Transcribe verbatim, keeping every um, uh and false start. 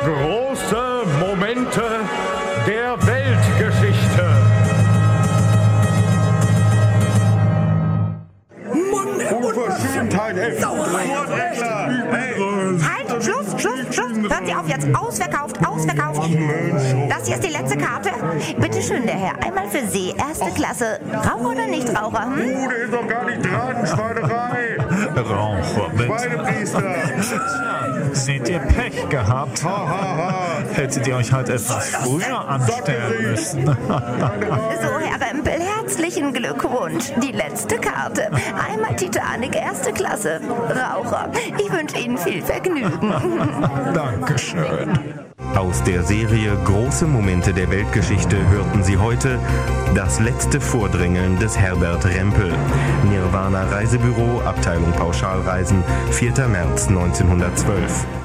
Große Momente der Weltgeschichte. Unverschämtheit, ey. Halt, Schluss, Schluss, Schluss. Hören Sie auf jetzt. Ausverkauft, ausverkauft. Das hier ist die letzte Karte. Bitte schön, der Herr. Einmal für Sie, erste Klasse. Raucher oder Nichtraucher? Hm? Du, der ist doch gar nicht dran, Schweinerei. Raucher, bitte. Schweinepriester. Seht ihr Pech gehabt? Ha, ha, ha. Hättet ihr euch halt etwas früher anstellen müssen. So, Herr Rempel, herzlichen Glückwunsch. Die letzte Karte. Einmal Titanic, erste Klasse. Raucher. Ich wünsche Ihnen viel Vergnügen. Dankeschön. Aus der Serie Große Momente der Weltgeschichte hörten Sie heute das letzte Vordrängeln des Herbert Rempel. Nirvana Reisebüro, Abteilung Pauschalreisen, vierter März neunzehnhundertzwölf.